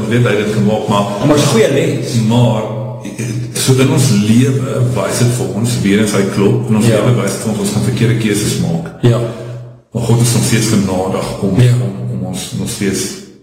weet hy dit gemaak, maar is 'n goeie les. Maar, so in ons lewe wys dit vir ons, weer eens hy klop, in ons lewe wys dit vir ons gaan verkeerde keuses maak. Ja. Maar God is nog steeds genadig om ons nog steeds,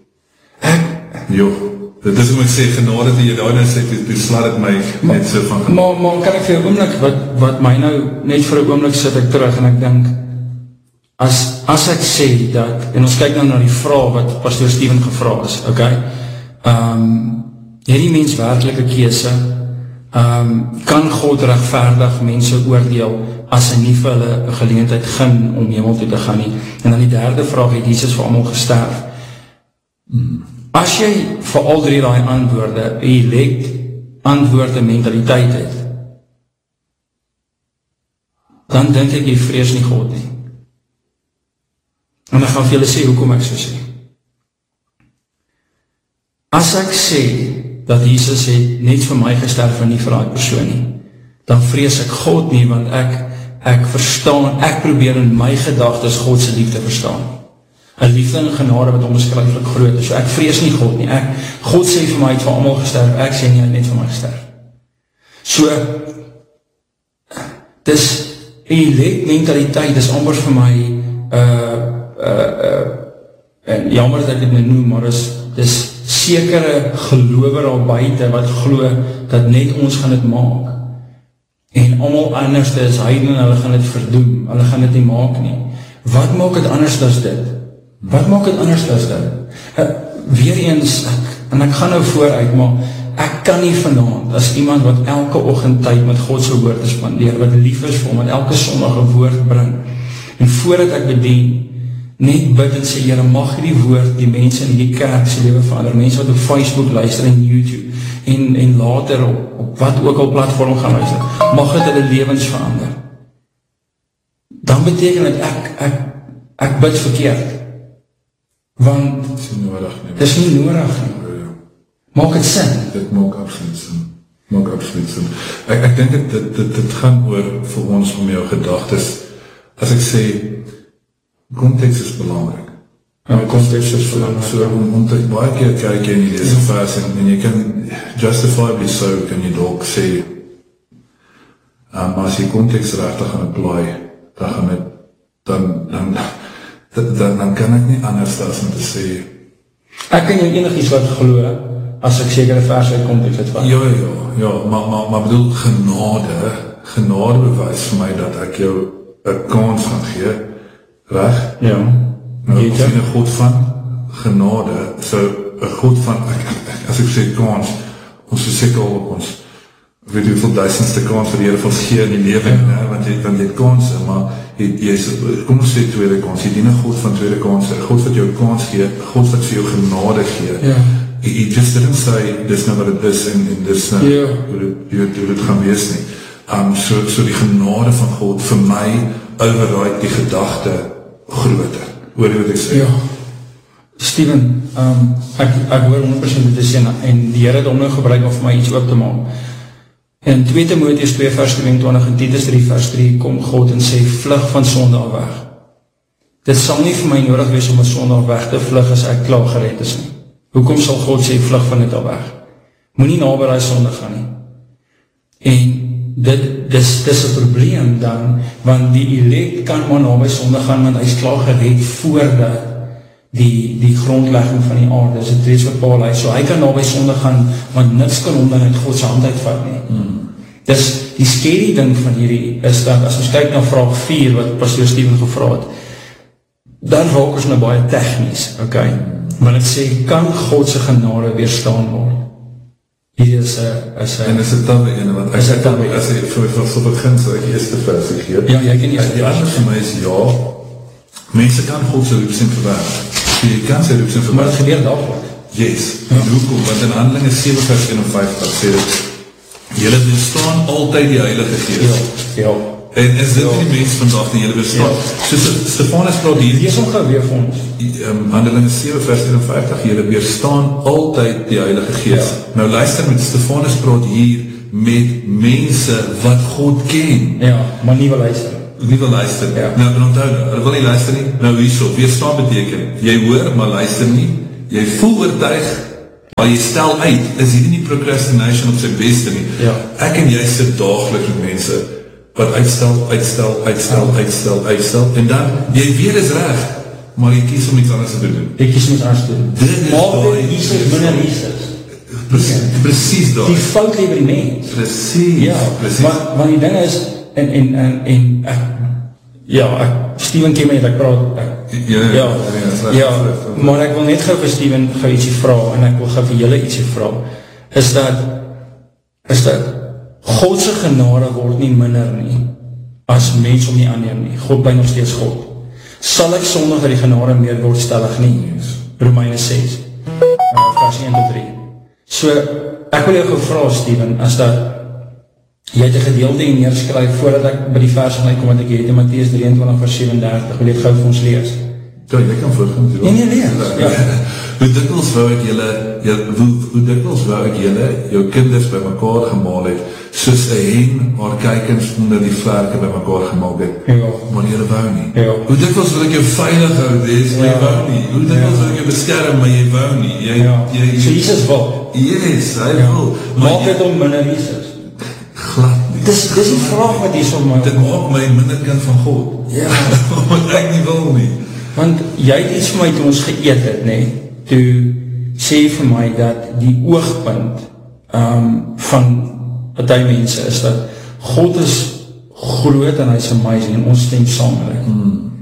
dit is hoe ek sê, genade die jy daar nou sê, toe slaat het my net so van genade. Maar kan ek vir 'n oomblik, wat my nou, net vir 'n oomblik sit ek terug, en ek dink, as ek sê dat, en ons kyk nou na die vraag wat Pastor Steven gevra is, okay, het die mens werklike keuse, kan God regverdig mense oordeel, as hy nie vir hulle 'n geleentheid gun om hemel toe te gaan nie, en dan die derde vraag, het Jesus vir almal gesterf? As jy vir al drie daai antwoorde, elect antwoorde mentaliteit het, dan dink ek jy vrees nie God nie. En ek gaan vir julle sê, hoekom ek so sê. As ek sê, dat Jesus het net vir my gesterf en nie vir daai persoon nie, dan vrees ek God nie, want ek verstaan, ek probeer in my gedagtes God se liefde verstaan. 'n liefde en genade wat onbeskryflik groot is. So ek vrees nie God nie. God sê vir my, hy het vir almal gesterf, ek sê nie, hy het net vir my gesterf. So, dis elect mentaliteit, dis amper vir my, en jammer dat ek dit nou noem, maar dis sekere gelower al buite, wat glo, dat net ons gaan dit maak. En almal anders is heidene, hulle gaan dit verdoem, hulle gaan dit nie maak nie. Wat maak het anders as dit? Wat maak het anders as dit? Weer eens, en ek gaan nou vooruit, maar ek kan nie vanaand, as iemand wat elke oggend tyd met God se woord te spandeer, wat lief is vir hom, wat elke Sondag 'n woord bring, en voordat ek bedien, net bid en sê, Here, mag die woord die mense in die kerk se lewe verander, mense wat op Facebook luister en YouTube, en later op wat ook al platform gaan luister, mag het hulle lewens verander. Dan beteken dit ek bid verkeerd. Want dit is nie nodig nie. Maak het sin? Dit maak absoluut sin. Maak absoluut sin. Ek dink dit gaan oor vir ons om jou gedagtes, as ek sê, konteks is belangrik. Konteks is belangrik. So, om te baie keer kyk in die lese vers, en jy kan justifiably so, kan jy dalk sê, maar as jy konteks regtig gaan apply, dan gaan dit, dan kan ek nie anders as om te sê, ek kan jou enigiets wat glo, as ek sekere vers uit konteks uitvat. Ja, maar bedoel, genade bewys vir my, dat ek jou 'n kans gaan gee, reg? Ja. Nou, ek sien 'n God van genade, so 'n God van, as ek sê kans, ons verseker al op ons, weet hoeveel duisendste kans vir die Here ons gee in die lewe, want jy het kanse, maar kom ons sê tweede kans, jy dien 'n God van tweede kans, 'n God wat jou kans gee, 'n God wat vir jou genade gee. He just didn't say, dis nou wat het is, en dis nou, hoe dit gaan wees nie. So die genade van God, vir my, override die gedagte groter. Hoor jy wat ek sê? Ja. Steven, ek hoor 100% dit is, en die Here het hom nou gebruik om vir my iets oop te maak. In 2 Timoteus 2 vers 22 en Titus 3 vers 3 kom God en sê, vlug van sonde af weg. Dit sal nie vir my nodig wees om 'n sonde af weg te vlug as ek klaar gered is nie. Hoekom sal God sê, vlug van dit af weg? Moenie naby daai sonde gaan nie. En dis 'n probleem dan, want die elect kan maar naby sonde gaan, want hy is klaar gered voordat die grondlegging van die aarde, is het reeds bepaal hy, so hy kan naby sonde gaan, want niks kan hom dan uit God se hand uitvat nie. Dus die scary ding van hierdie is dat, as ons kyk na vraag 4, wat Pastor Steven gevra het, dan raak ons nou baie tegnies, okay? Maar dit sê, kan God se genade weerstaan word? Hier is en is dit dan ene, want as jy vir begin, so ek eerste vers gegeet. Ja, jy ken eerste vers. Die ander vir my is, mense kan God se roepstem verwerk. Jy kan sy roepstem verwerk. Maar het gebeur dagelijks. Yes, hoekom? Want in Handelinge 7 vers 51 sê dit, julle weerstaan altyd die Heilige Gees. Ja. En is dit nie die mens vandag die julle weerstaan? So Stefanus praat hier. Lees hom gou weer vir ons. Handelinge 7 vers 51, julle weerstaan altyd die Heilige Gees. Nou luister, met Stefanus praat hier met mense wat God ken. Ja, maar nie wil luister. Nie wil luister. Nou, onthou, hulle wil nie luister nie. Nou hierso, weerstaan beteken, jy hoor, maar luister nie. Jy voel oortuig, Maar jy stel uit, is hierdie nie procrastination op sy beste nie. Ja. Ek en jy sit daagliks met mense, wat uitstel, en dan, jy weet is reg, maar jy kies om iets anders te doen. Jy kies om iets anders te doen. Dit is maar Jesus minder Jesus. Precies daar. Die fout lê by die mens. Precies. Ja, want die ding is, Steven ken my, ek praat, maar ek wil net gou vir Steven gou ietsie vra, en ek wil gou vir julle ietsie vra, is dat Godse genade word nie minder nie, as mens om nie aanneem nie. God bly nog steeds God. Sal ek sondig dat die genade meer word stellig nie? Romeine 6, vers 1-3. So, ek wil jou gou vra, Steven, as dat jy het 'n gedeelte hier neerskryf, voordat ek by die vers gaan kom, wat ek het in Mattheus 23 vers 37, wil jy dit gou vir ons lees? Ja, jy kan voorgaan. Nee, lees. Ja. Hoe dikwels wou ek julle, jou kinders by mekaar gemaal het, soos 'n hen haar kykens onder die vlerke by mekaar gemaak het, maar julle wou nie. Ja. Hoe dikwels wil ek jou veilig hou, maar jy wou nie. Hoe dikwels wil ek jou beskerm, maar jy wou nie. So Jesus wil. Yes, hy wil. Maak het om minder Jesus. Glad nie. Dis die vraag wat hier op my dit maak my minder kind van God. Ja. Wat ek nie wil nie. Want jy het iets vir my toe ons geëet het, nee, toe sê vir my dat die oogpunt van party mense is dat God is groot en hy is amazing en ons stem saam met hy.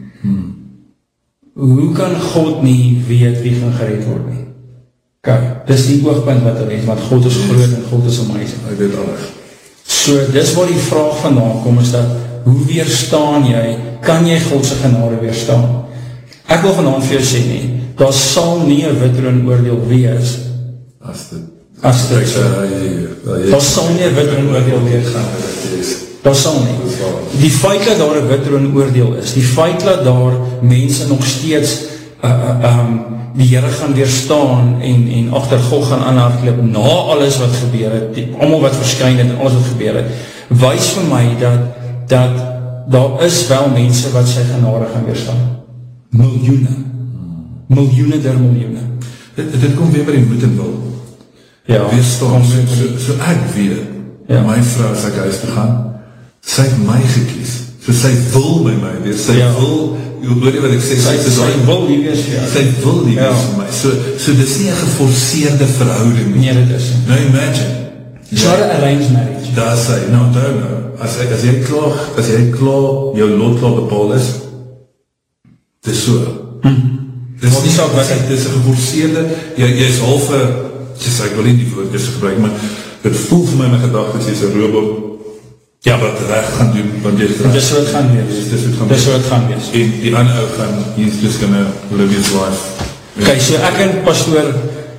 Hoe kan God nie weet wie gaan gered word nie? Kijk, dis die oogpunt wat hy het, want God is groot en God is amazing. Hy weet alles. So, dis waar die vraag vandaan kom, is dat, hoe weerstaan jy, kan jy Godse genade weerstaan? Ek wil vanaand vir jou sê nie, daar sal nie 'n wittroon oordeel wees, as dit so. Daar sal nie 'n wittroon oordeel wees gaan. Daar sal nie. Die feit dat daar 'n wittroon oordeel is, die feit dat daar mense nog steeds die Here gaan weerstaan en agter God gaan aanhardloop na alles wat gebeur het, almal wat verskyn het en alles wat gebeur het, wys vir my dat daar is wel mense wat sy genade gaan weerstaan. Miljoene der miljoene. Dit kom weer by die moed en wil. Ja. Weerstaan, so ek weet, my vrou as ek huis te gaan, sy het my gekies. So sy wil by my wees, sy wil, hoor jy wat ek sê, sy wil die wees, sy wil die wees vir my. So dis nie 'n geforseerde verhouding nie. Nee, dit is nie. Nou imagine. It's not an arranged marriage. Daar sê, nou, as jy klaar jou lot klaar bepaal is, dis so. Dis nie so wat dit is 'n geforseerde, jy is half ek wil nie die woord gebruik, maar dit voel vir my gedagtes, jy is 'n robot, wat reg gaan doen, want jy is reg. Dis so het gaan wees. Dis so het gaan wees. En die ander ou gaan, he's just gonna live his life. Okay, so ek en pastoor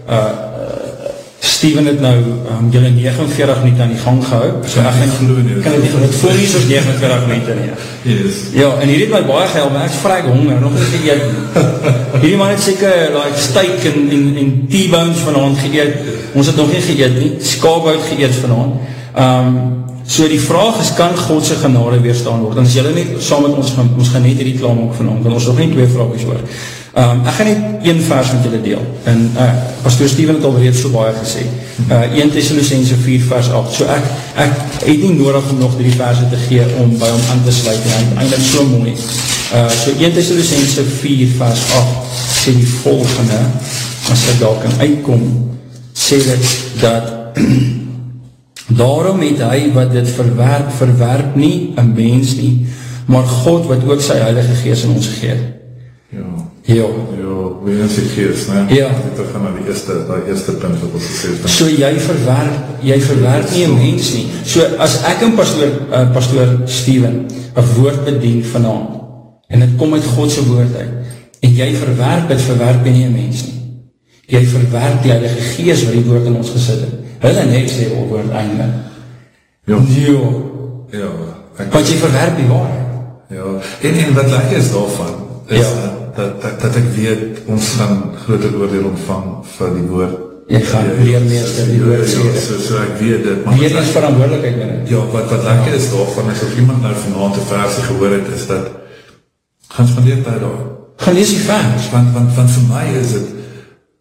Steven het nou julle 49 minute aan die gang gehou. So ek kan dit nie voel nie soos 49 minute nie. Yes. Ja, en hierdie het my baie gehelp, maar ek is vrek honger, nog nie geëet. Hierdie man het seker like steak en T-bones vanaand geëet. Ons het nog nie geëet nie. Skaapbout geëet vanaand. So die vraag is, kan God se genade weerstaan word? En as julle net saam met ons gaan net hierdie klaar maak vanaand, want ons nog nie 2 vraagjies oor. Ek gaan net 1 vers met julle deel. En pastoor Steven het al reeds so baie gesê. 1 Thessalonicense 4 vers 8. So ek het nie nodig om nog 3 verse te gee om by hom aan te sluit. Hy het eintlik so mooi. So 1 Thessalonicense 4 vers 8 sê die volgende, as ek daar kan uitkom, sê dit dat daarom het hy wat dit verwerp nie 'n mens nie, maar God wat ook sy Heilige Gees in ons gee. Ja, wie ons die Gees, ne? Ja. Dit gaan na die eerste punt wat ons gesê het. So jy verwerp nie 'n mens nie. So as ek en pastoor Steven 'n woord bedien vanaand, en dit kom uit God se woord uit, en jy verwerp jy nie 'n mens nie. Jy verwerp die Heilige Gees wat die woord in ons gesit het. Hulle next level woord einde. Ja. Want jy verwerp die waarheid. Ja. En wat lekker is daarvan, is dat ek weet, ons gaan groter oordeel ontvang vir die woord. Jy gaan leermeester die woord sê. So ek weet dit. Weer is verantwoordelikheid met dit. Ja, wat lekker is daarvan, is of iemand nou vanaand 'n versie gehoor het, is dat, gaan spandeer tyd daar. Gaan lees die vers. Want vir my is dit,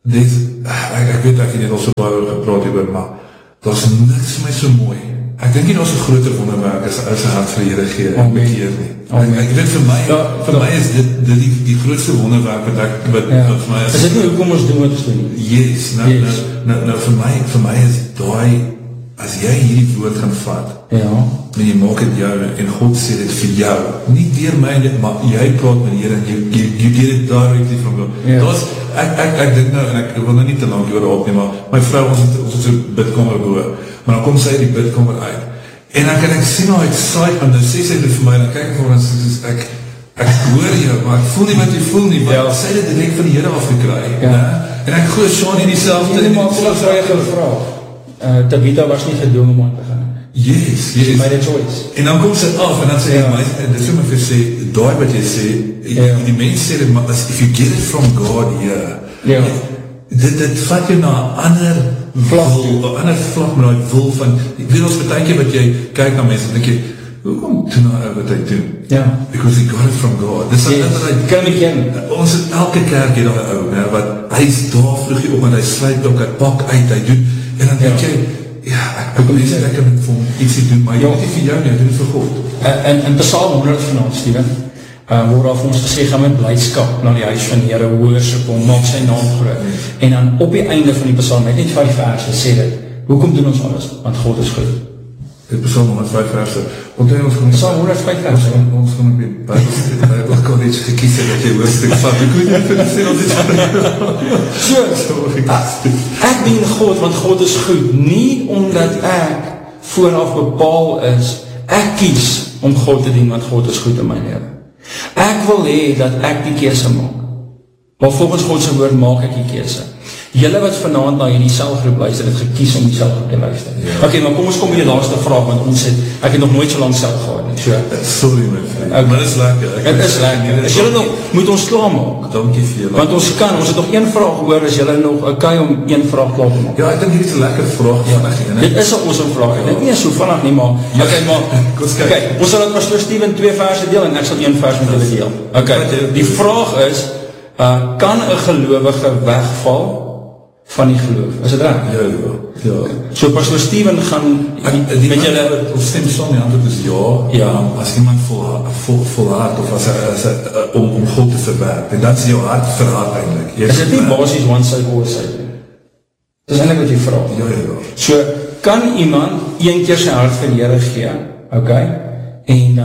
ek weet ek het net al so baie oor gepraat hieroor, maar daar is niks vir my so mooi. Ek dink nie daar is 'n groter wonderwerk as 'n hart vir die Here gee en bekeer nie. Ek weet vir my is dit die grootste wonderwerk wat vir my is. Is dit nie hoekom ons doen wat ons doen nie? Yes, nou vir my is daai, as jy hierdie woord gaan vat, en jy maak het jou, en God sê dit vir jou, nie deur my, maar jy praat met die Here, en you get it directly from God. Ek dink nou, en ek wil nou nie te lang oor op nie, maar my vrou, ons het so bidkamer boe, maar dan kom sy die bidkamer uit, en ek sien haar excitement, nou sê sy dit vir my, en dan kyk ek vir ons, ek hoor jou, maar ek voel nie wat jy voel nie, maar sy het dit direct van die Here afgekry, en ek gooi Sean in die selfde, en maar kom ons reg gevraag, Tabitha was nie gedoen om aan te gaan. Yes. She made a choice. En dan kom sy af, en dan sê hy, en dit is my vir sê, daai wat jy sê, die mens sê dit, maar if you get it from God here, dit vat jou na 'n ander vlak, met die wil van, ek weet ons betekent wat jy kyk na mense, en denk jy, hoekom doen nou wat hy doen? Because he got it from God. Dis kan ek ken. Ons het elke kerk hier daar ou, wat hy is daar vroeg op, en hy sluit ook, hy pak uit, hy doen, en dan denk jy, ek wil nie sê ek kan vir hom iets doen, maar jy moet nie vir jou nie, jy doen het vir God. In Psalm 100 vanaand, Steven, word daar vir ons gesê, gaan met blydskap na die huis van die Here, worship hom, maak sy naam groot. En dan op die einde van die Psalm, net 5 verse, sê dit, hoekom doen ons alles? Want God is goed. Dit Psalm 105 verse. Psalm 105 verse. Ons gaan op die Bible College gekies het, dat jy hoofdstuk vat. Ek weet nie vir die sê ons iets ek dien God, want God is goed. Nie omdat ek vooraf bepaal is, ek kies om God te dien, want God is goed in my lewe. Ek wil hê dat ek die keuse maak. Maar volgens God se woord maak ek die keuse. Julle wat vanaand na hierdie selgroep luister, het gekies om die selgroep te luister. Ok, maar kom ons kom by die laaste vraag, want ek het nog nooit so lang self gehad nie. Sorry my vriend, maar dit is lekker. Het is lekker. As julle nog, moet ons klaarmaak. Dankie vir julle. Want ons het nog een vraag oor, as julle nog okay om een vraag klaar te maak. Ja, ek dink hierdie is 'n lekker vraag vandag. Dit is 'n awesome vraag. Dit nie is so vandag nie, maar okay, ons sal dit Pastor Steven 2 verse deel, en ek sal 1 vers met julle deel. Okay, die vraag is, kan 'n gelowige wegval van die geloof? Is dit reg? Ja. So Pastor Steven gaan met julle, of stem saam, die antwoord is as iemand volhard, of om God te verwerk, en dat is jou hart verhard eindelijk. Is dit nie basis one side or side? Dis eindelijk wat jy vraag. Ja. So, kan iemand een keer sy hart vir die Here gee, okay, en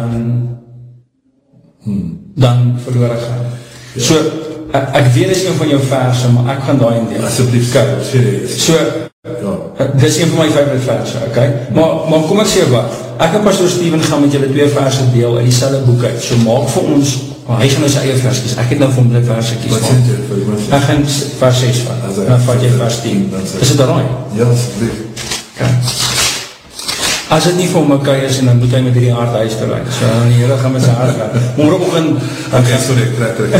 dan verloor gaan. So, ek weet is een van jou verse, maar ek gaan daai in deel. Asseblief, kyk, so, dis een van my favorite verse, okay? Maar kom ek sê wat, ek en Pastor Steven gaan met julle 2 verse deel in die selfde boek uit, so maak vir ons, hy gaan nou sy eie vers kies, ek het nou vir hom dit verse kies. Wat sê jy? Ek gaan vers 6 van, dan vat jy vers 10. Is dit raai? Ja, asseblief. Okay. As dit nie vir hom okay is, en dan moet hy met hierdie hart huis te ry. So, die Here gaan met sy hart gaan. Morgenoggend... Okay, sorry, ek trek.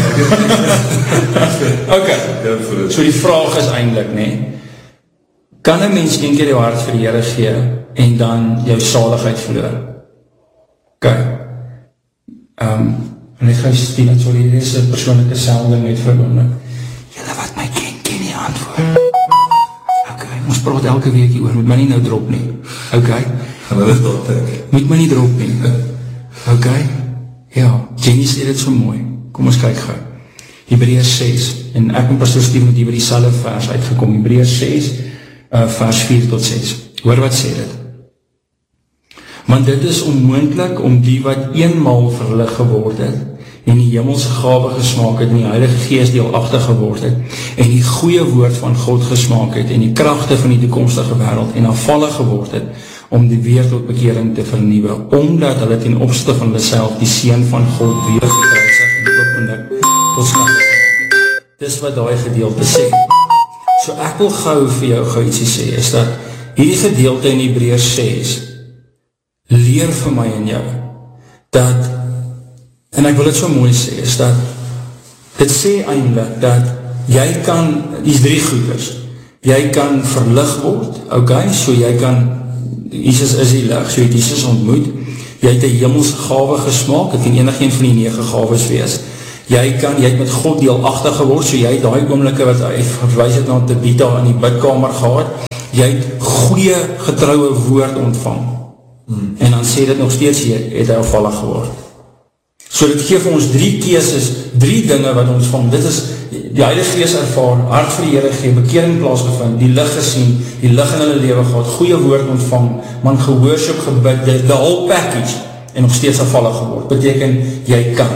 Okay, so die vraag is eindelijk, kan 'n mens een keer jou hart vir die Here gee, en dan jou saligheid verloor? Okay. En ek gaan Steven, sorry, dit is 'n persoonlike selding net vir hom. Julle wat my ken nie antwoord. Okay, ons praat elke week hieroor, moet my nie nou drop nie. Okay. Moet my nie drop nie. Okay. Ja, Jenny sê dit so mooi. Kom ons kyk gou. Hebreërs 6, en ek en Pastor Steven het hier by die selfde vers uitgekom. Hebreërs 6, vers 4 tot 6. Hoor wat sê dit? Want dit is onmoontlik om die wat eenmaal verlig geword het, en die hemelse gawe gesmaak het, en die Heilige Gees deelagtig geword het, en die goeie woord van God gesmaak het, en die kragte van die toekomstige wêreld, en afvallig geword het, om die weer tot bekering te vernuwe, omdat hulle ten opsigte van hulle self die Seun van God weer gekruisig en openlik tot slag gemaak. Dis wat daai gedeelte sê. So ek wil gou vir jou ietsie sê, is dat hierdie gedeelte in Hebreërs 6 leer vir my en jou, dat, en ek wil dit so mooi sê, is dat, dit sê eindelijk, dat jy kan, die 3 goeders, jy kan verlig word, okay, so jy kan, Jesus is die lig, so jy het Jesus ontmoet, jy het die hemelse gawe gesmaak, het kan enige een van die 9 gawes wees, jy het met God deelagtig geword, so jy het die oomblikke wat hy verwys het na Tabitha in die bidkamer gehad, jy het goeie getrouwe woord ontvang, en dan sê dit nog steeds, het hy afvallig geword. So dit geef ons 3 keuses, 3 dinge wat ons van, dit is die Heilige Gees ervaar, hart vir die Here gee, bekering plaasgevind, die lig gesien, die lig in hulle lewe gehad, goeie woord ontvang, man gehoorship gebid, the whole package, en nog steeds afvallig geword, beteken, jy kan,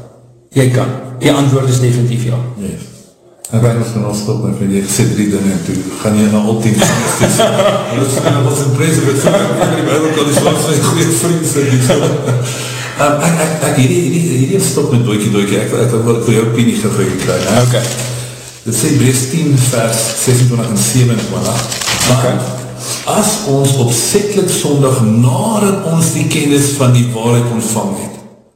die antwoord is definitief ja. Yes. En wij gaan ons stop, my vriend, jy gesê 3 dinge en toe, gaan jy na al 10 dinge steeds. En dat is wat in prijs op het verhaal, die Bijbel kan die slag sy goeie vriend sy. Ek hierdie stop met doikie, ek wil vir jou opinie gegooid kry. Okay. Dit sê Hebreërs 10 vers 26 en 27. Okay. As ons opsetlik sondig nadat ons die kennis van die waarheid ontvang het.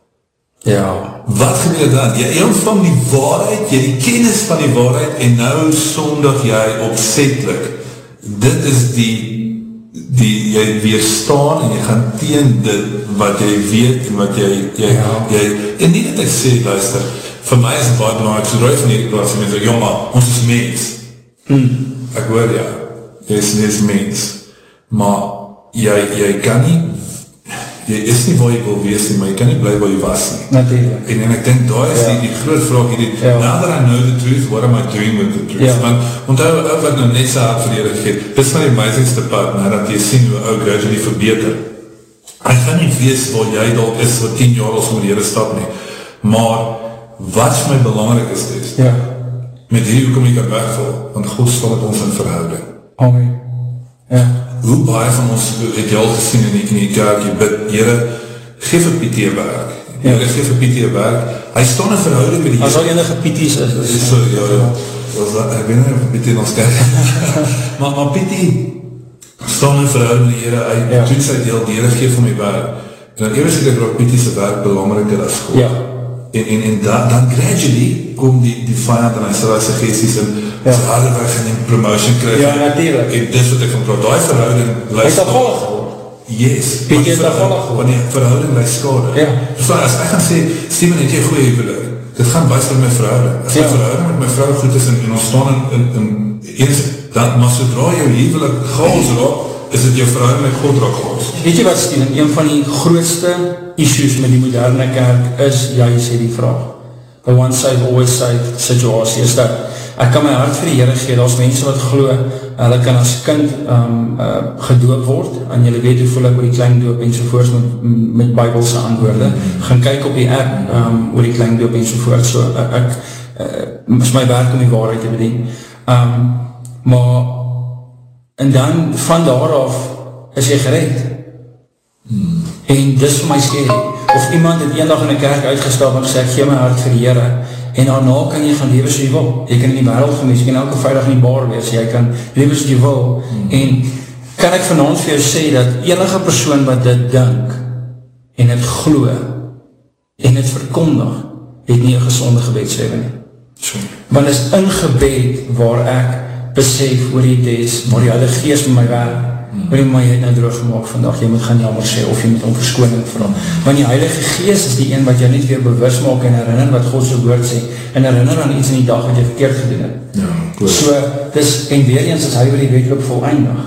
Ja. Wat gebeur dan? Jy ontvang die waarheid, jy die kennis van die waarheid en nou sondig jy opsetlik. Dit is jy weerstaan en jy gaan teen dit wat jy weet en wat jy en nie dat ek sê, luister, vir my is het baie belangrijk, so draai van hierdie plaas en mense, ja maar, ons is mens. Ek hoor ja, jy is mens, maar jy kan nie, jy is nie waar jy wil wees nie, maar jy kan nie bly waar jy was nie. Natuurlijk. En ek dink, daar is die groot vraag hierdie, now that I know the truth, what am I doing with the truth? Want onthou wat nou net so hard vir die Here gegee, dit is van die amazingste part, dat jy sien hoe ou gradually verbeter. Hy gaan nie wees waar jy dalk is, wat 10 jaar ons met die Here stap nie, maar wat vir my belangrik is dit, met hierdie hoe kom jy kan wegval, want God staan met ons in verhouding. Amen. Ja. Hoe baie van ons het jy al gesien in die kerk, jy bid, Here, geef vir Pietie werk. Here, geef vir Pietie werk. Hy staan in verhouding met die Here. As al enige Pieties is. So, ek weet nie of Pietie in ons kerk. maar Pietie staan in verhouding met die Here, hy doen sy deel, die Here geef vir my werk. En dan ewe sê ek dat Pietie sy werk belangriker as God. Ja. En dan gradually kom die vijand en hy sê sy geesties en sy harde weg en die promotion krijg. Ja, natuurlijk. En dis wat ek van praat, die verhouding hy is afvallig geworden. Yes. Pietje is afvallig geworden. Want die verhouding bly skade. Ja. So as ek gaan sê, Steven, het jy goeie huwelik? Dit gaan bys vir my verhouding. As my verhouding met my vrou goed is en ons staan maar sodra jou huwelik chaos raak, is het jou verhouding met God raak chaos. Weet jy wat, Steven, een van die grootste issues met die moderne kerk is, jy sê die vraag, the one side, always side situasie, is dat ek kan my hart vir die Here gee, daar is mense wat glo, hulle kan as kind gedoop word, en julle weet hoe voel ek oor die klein doop en sovoorts met Bybelse antwoorde, gaan kyk op die app oor die klein doop en sovoorts, so is my werk om die waarheid te bedien. Maar en dan van daar af is jy gered. En dis vir my scary. Of iemand het eendag in die kerk uitgestap en gesê, gee my hart vir die Here, en daarna kan jy gaan lewe soos jy wil. Jy kan in die wêreld gewees, jy kan elke vrydag in die bar wees, jy kan lewe soos jy wil. En kan ek vanaand vir jou sê, dat enige persoon wat dit dink, en het glo, en het verkondig, het nie 'n gesonde gebedslewe nie. Want is in gebed waar ek besef oor die des, waar die Heilige Gees met my werk, oor my het nou droog gemaakt vandag, jy moet gaan jammer sê, of jy moet om verskoning vra. Want die Heilige Gees is die een wat jy net weer bewus maak en herinner wat God se woord sê, en herinner aan iets in die dag wat jy verkeerd gedoen het. Ja, cool. So, en weer eens is hy weer die wedloop voleindig.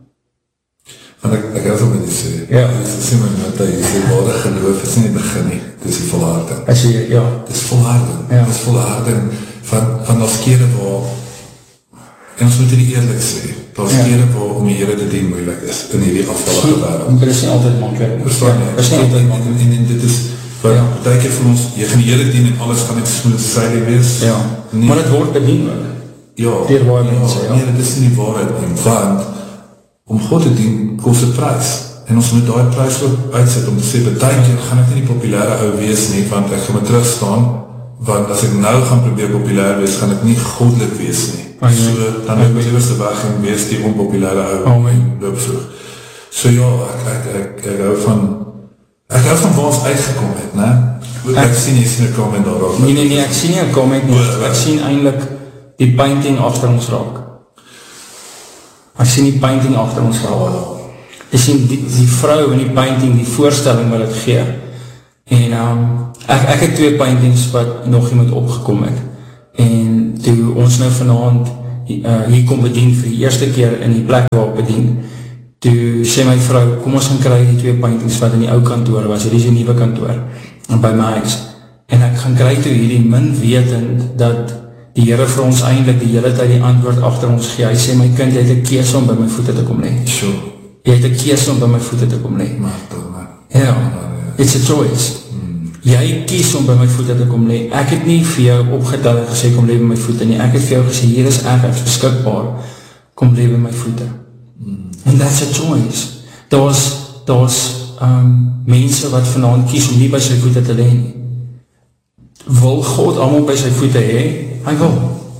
Want ek hou van wat jy sê, jy sê my net, jy sê ware geloof is nie die begin nie, dit is die volharding. Dit is volharding, dit is volharding van ons kere waar, en ons moet hier eerlijk sê, daar is kere waar om die Here te dien moeilik is, in hierdie afvallige wêreld. Dit is nie altyd makkelijk. Verstaan nie? Dit is nie altyd makkelijk. En dit is, baie keer van ons, jy gaan die Here dien en alles gaan net smooth sailing wees. Ja, maar het word bedien ook. Ja, nee, dit is nie die waarheid nie, want om God te dien, kost het prijs. En ons moet die prijs ook uitset om te sê, baie keer gaan ek nie die populaire ou wees nie, want ek gaan my terugstaan, want as ek nou gaan probeer populair wees, gaan ek nie godelik wees nie. So, dan heb ek eerste weg en wees die onpopulaire ou loop vroeg. So ja, ek hou van waar ons uitgekom het, ne? Ek sien jy sien een comment daarop. Nee, ek sien nie een comment nie. Ek sien eindelijk die painting achter ons raak. Ek sien die painting achter ons raak. Ek sien die vrou in die painting, die voorstelling wat het gee. En Ek het 2 paintings wat nog iemand opgekom het, en toe ons nou vanavond hier kom bedien vir die eerste keer in die plek waar ek bedien, toe sê my vrou, kom ons gaan kry die 2 paintings wat in die ou kantoor was, hier is die nieuwe kantoor, by my huis, en ek gaan kry toe hierdie min wetend, dat die Here vir ons eintlik die hele tyd die antwoord agter ons gee. Hy sê, my kind, jy het 'n keuse om by my voete te kom lê. Sure. Jy het 'n keuse om by my voete te kom lê. Ja, it's a choice. Jy kies om by my voete te kom lê. Ek het nie vir jou opgetel en gesê, kom lê by my voete nie. Ek het vir jou gesê, hier is ek is beskikbaar, kom lê by my voete. And that's a choice. Daar's mense wat vanaand kies om nie by sy voete te lê nie. Wil God almal by sy voete hê? Hy wil.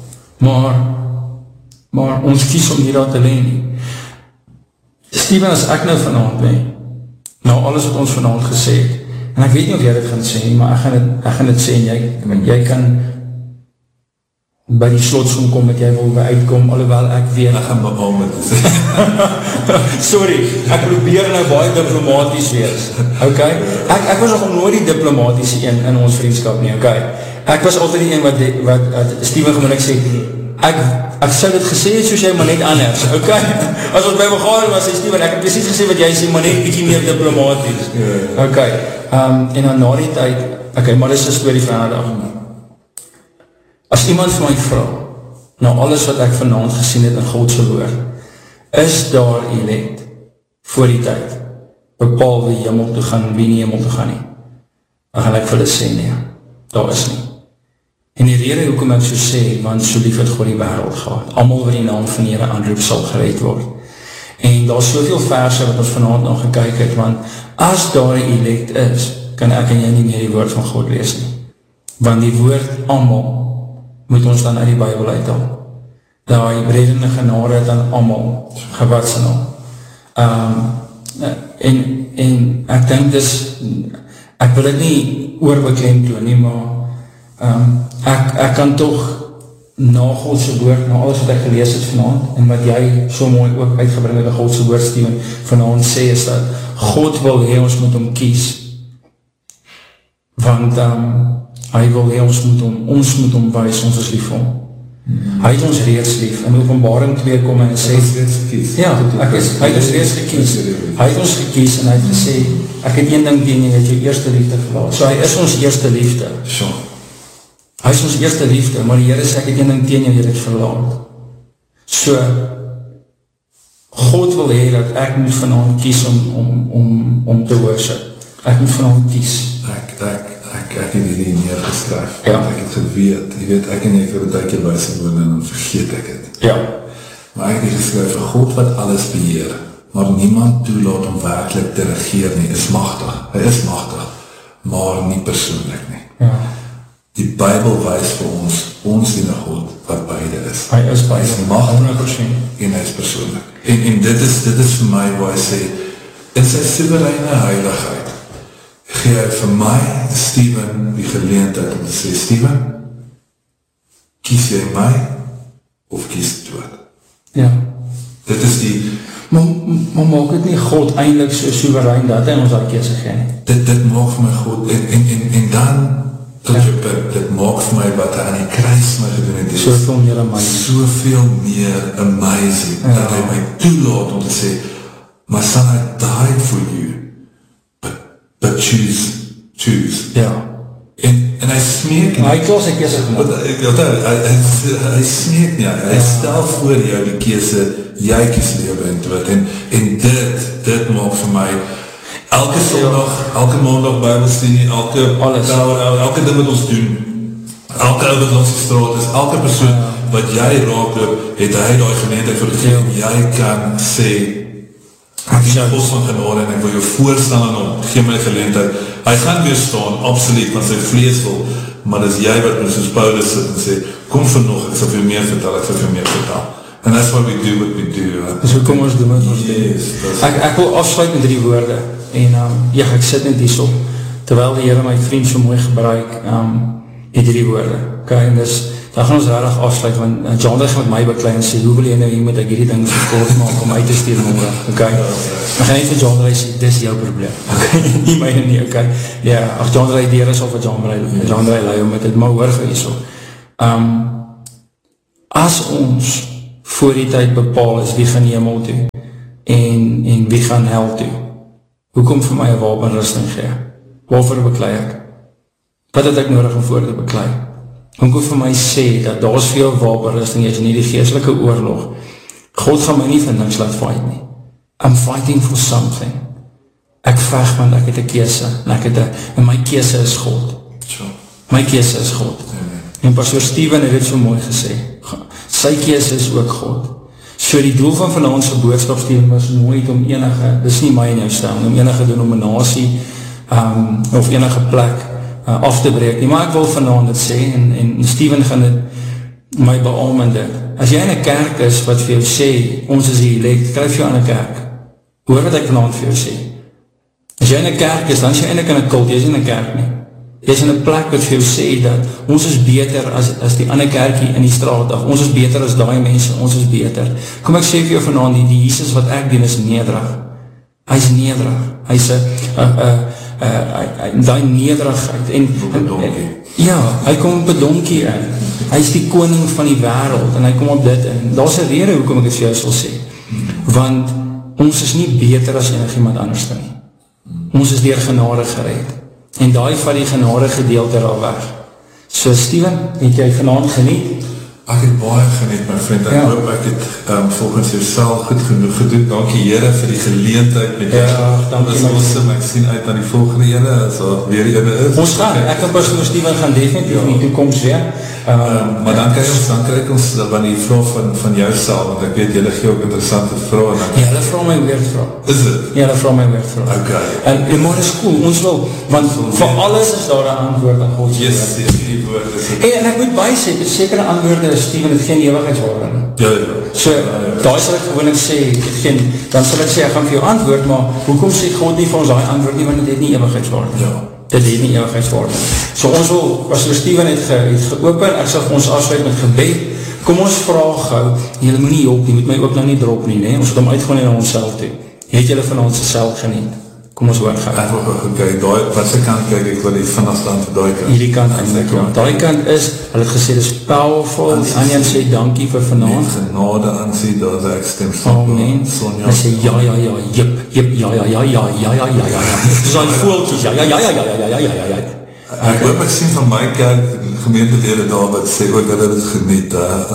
Maar ons kies om nie daar te lê nie. Steven, as ek nou vanaand lê, nou alles wat ons vanaand gesê het, en ek weet nie of jy dit gaan sê nie, maar ek gaan dit sê, en jy kan by die slotsom kom, dat jy wil by uitkom, alhoewel ek weet, ek gaan bepaal met dit. Sorry, ek probeer nou baie diplomaties wees, ok? Ek was nog nooit die diplomatische een in ons vriendskap nie, ok? Ek was altyd die een wat Steven gewoonlik sê, ek sou dit gesê het soos jy maar net anders, ok? As ons by vergadering was, sê Steven, ek het precies gesê wat jy sê, maar net bietjie meer diplomatisch, ok? En dan na die tyd, ok, maar dit is 'n storie van 'n dag. As iemand vir my vra, na alles wat ek vanaand gesien het in Godse woord, is daar elect voor die tyd, bepaal wie hemel toe gaan, wie nie hemel toe gaan nie, dan gaan ek vir hulle sê, nee, daar is nie. En die rede hoekom ek so sê, want so lief het God die wêreld gehad, almal wat die naam van die Here aanroep sal gered word. En daar is soveel verse wat ons vanaand nog gekyk het, want as daar die elect is, kan ek en jy nie meer die woord van God lees nie. Want die woord almal moet ons dan uit die Bybel uithaal. Daai reddende genade het dan almal gewatsen al. En ek dink dis, ek wil dit nie oorbeklemtoon nie, maar ek kan toch na Godse woord, na alles wat ek gelees het vanaand, en wat jy so mooi ook uitgebring het in Godse woord, Steven, vanaand sê is dat God wil hê ons moet hom kies, want hy wil hê ons moet hom wys, ons is lief vir hom. Hy het ons reeds lief, in Openbaring 2 kom en sê, ja, hy het ons reeds gekies, hy het ons gekies en hy het gesê, ek het een ding teen jy, het jou eerste liefde verlaat, so hy is ons eerste liefde, hy is ons eerste liefde, maar die Here sê, ek het een ding teen jy, het verlaat, so, God wil hê dat ek moet vanaand kies om te worship, ek moet vanaand kies, ek het hierdie neergeskryf, ek het geweet, jy weet, ek en jy vir 'n tydjie by sy woon en dan vergeet ek het. Ja. Maar ek het geskryf, vir God wat alles beheer, maar niemand toelaat om werklik te regeer nie, is machtig, hy is machtig, maar nie persoonlik nie. Ja. Die Bybel wys vir ons die God wat beide is. Hy is beide, hy is machtig en hy is persoonlik. En dit is vir my waar hy sê, in sy soewereine heiligheid, gee hy vir my, Steven, die geleentheid om te sê, Steven, kies jy my, of kies dood? Ja. Dit is die... Maar maak het nie God eindelijk so soewerein dat hy ons al keuse gee nie? Dit maak vir my God, en dan, dit maak vir my wat hy aan die kruis my gedoen het, soveel meer amazing, dat hy my toelaat om te sê, my son, I died for you, but choose. Ja. En hy smeek nie. Hy klas die keuse gemaakt. Hy smeek nie. Hy stel voor jou die keuse, jy kies lewe en dood. En dit maak vir my, elke sondag, elke maandag Bybelstudie, elke ding wat ons doen, elke ou wat ons die straat is, elke persoon wat jy raakloop, het hy die geleentheid vir gegeen. Jy kan sê, ek is God van genade en ek wil jou voorstel aan hom, gee my geleentheid. Hy gaan weer staan, absoluut, want sy vlees wil, maar dis jy wat met soos Paulus sit en sê, kom vir nog, ek sal vir meer vertel, And that's why we do what we do. So kom ons doen wat ons doen. Ek wil afsluit met 3 woorde, en ek sit net hier so, terwyl die Here my vriend so mooi gebruik, die 3 woorde, okay, en dis dan gaan ons rarig afsluit, want John gaan met my beklei en sê, hoe wil jy nou hier met ek hierdie ding kort maak om uit te stuur môre, okay? Dan gaan hy vir John sê, dis jou probleem, okay? Nie myne nie, okay? Ja, ach, John deur is of wat John lei om dit, maar hoor gou hierso. As ons voor die tyd bepaal is, wie gaan hemel toe, en wie gaan hel toe, hoekom vir my 'n wapenrusting gee? Waarvoor beklei ek? Wat het ek nodig om voor te beklei? Hoekom vir my sê, dat daar is veel wapenrusting, is nie die geestelike oorlog. God gaan my nie vir niks laat fight nie. I'm fighting for something. Ek veg, want ek het 'n keuse, en my keuse is God. My keuse is God. En Pastor Steven het dit so mooi gesê, sy keuse is ook God. So die doel van vanaand se boodskap, Steven, was nooit om enige, dis nie my en jou stelling, om enige denominasie, of enige plek af te breek nie, maar ek wil vanaand dit sê, en Steven gaan dit my beamen dit. As jy in 'n kerk is, wat vir jou sê, ons is die elect, kryf jou aan 'n kerk. Hoor wat ek vanaand vir jou sê. As jy in 'n kerk is, dan is jy eintlik in 'n kult, jy is in 'n kerk nie. Jy is in 'n plek wat vir jou sê, dat ons is beter as die ander kerkie in die straat af, ons is beter as daai mense, ons is beter. Kom ek sê vir jou vanaand, die Jesus wat ek dien is nederig. Hy is nederig. Hy is die nederigheid, en ja, hy kom op 'n donkie in, hy is die koning van die wêreld, en hy kom op dit in, daar is 'n rede hoekom ek dit vir jou sal sê, want ons is nie beter as enigiemand anders nie, ons is deur genade gered, en daai van die genade gedeelte al weg. So Steven, het jy vanaand geniet? Ek het baie geniet, my vriend. Ek hoop ek het volgens jou self goed genoeg gedoen. Dankie Here vir die geleentheid met jou. Ja, dankie. Dit is awesome. Ek sien uit na die volgende ene, as daar weer die ene is. Ons gaan, ek en Pastor Steven gaan definitief in die toekoms weer. Maar dan krijg ons van die vraag van jou self, want ek weet, julle gee ook interessante vraag. Ja, hulle vraag my weer vraag. Is dit? Ja, hulle vraag my weer vraag. Okay. En maar is cool, ons wil, want vir alles is daar 'n antwoord aan God. Yes, die woord is het. En ek moet bysê, sekere antwoorde, Steven, het geen ewigheidswaarde nie. Ja. So, daar sal ek gewoonlik sê, dan sal ek sê, ek gaan vir jou antwoord, maar hoekom sê God nie vir ons daai antwoord nie, want dit het nie ewigheidswaarde. Ja. Dit het nie ewigheidswaarde. So ons wil, Pastor Steven het geopen, ek sal ons afsluit met gebed. Kom ons vraag gou, julle moet nie hulp nie, moet my ook nou nie drop nie, nee? Ons het hom uitgewoon in ons self toe. Het julle van ons self geniet? Kom ons hoor gou. Ek wil gou kyk, wat se kant kyk, ek wil die vanaf stand vir daai kant. Hierdie kant eintlik, ja. Daai kant is, hulle het gesê, dis powerful, die Anja sê dankie vir vanaand. Die genade aansien, dat ek stem Amen. Hy sê, ja, jip, ja. Dis al voeltjies, ja. Ek hoop ek sien van my kerk, gemeentelede daar, wat sê ook, dat het geniet,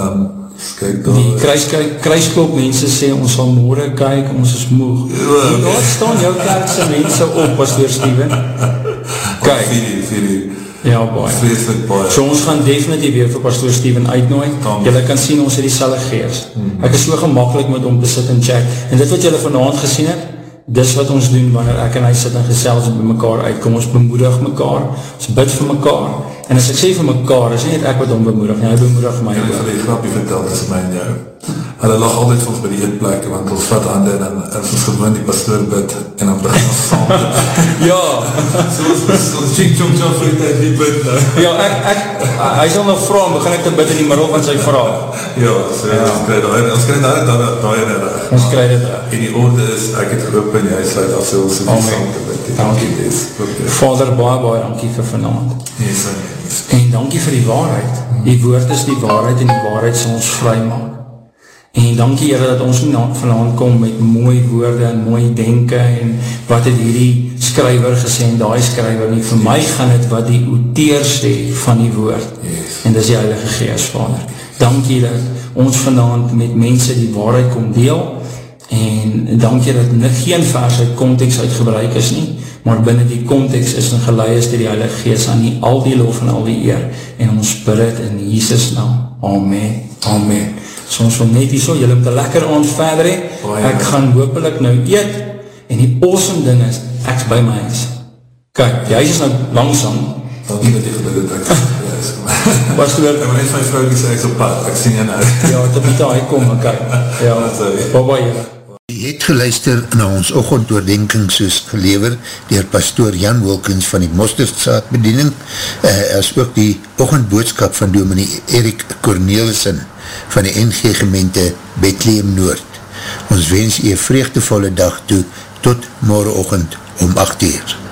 die kruisklop mense sê, ons sal môre kyk, ons is moeg. Daar staan jou kerkse mense op, Pastor Steven. Kyk. Ja, baie. Vreeslik baie. So ons gaan definitief weer vir Pastor Steven uitnooi. Julle kan sien, ons het dieselfde gees. Ek is so gemakkelijk met om te sit en check. En dit wat julle vanaand gesien het, dis wat ons doen wanneer ek en hy sit en gesels by mekaar uitkom. Ons bemoedig mekaar, ons bid vir mekaar. En as ek sê vir mekaar, is nie ek wat hom bemoedig, nie, hy bemoedig my. Ja, ek sal die grapje vertel tussen my en jou. Hulle lag altyd vir ons by die eetplek, want ons vat hande en dan is ons gewoon die pastoor bid en dan begin ons saam. Ja. Soos ching-chong-chong vir die tijd die bid. Ja, hy sal nog vraag, begin ek te bid in die middel van sy vraag. Ja, so ons kry daai en reg. Ons kry dit reg. En die orde is, ek het geroep en jy sluit af so ons saam te bid. Dankie. Vader, baie dankie vir vanaand. Yes, en dankie vir die waarheid. Die woord is die waarheid en die waarheid sal ons vry maak. En dankie Here dat ons nie vanaand kom met mooi woorde en mooi denke en wat het hierdie skrywer gesê en daai skrywer nie. Vir my gaan het wat die outeur sê van die woord. En dis die Heilige Gees, Vader. Dankie dat ons vanaand met mense die waarheid kom deel en dankie dat geen vers uit konteks uitgebruik is nie, maar binnen die konteks is en gelei is die Heilige Gees aan die al die lof en al die eer en ons bid het in Jesus naam. Amen. So ons wil net hier so, julle moet 'n lekker aand verder hê. Ek gaan hopelik nou eet en die awesome ding is, ek's by my huis. Kyk, die huis is nou langsam. Dankie dat jy gebid het, ek Pastoor, ek wil net my vrou die sê, ek is op pad, ek sien jy nou. Ja, Tabitha, hy kom, okay. Ja, bye-bye. Jy het geluister na ons oggendoordenking soos gelewer deur pastoor Jan Wilkins van die Mosterdzaadbediening, as ook die oggendboodskap van dominee Erik Cornelissen van die NG gemeente Bethlehem Noord. Ons wens jy 'n vreugdevolle dag toe, tot morgenoggend om 8 uur.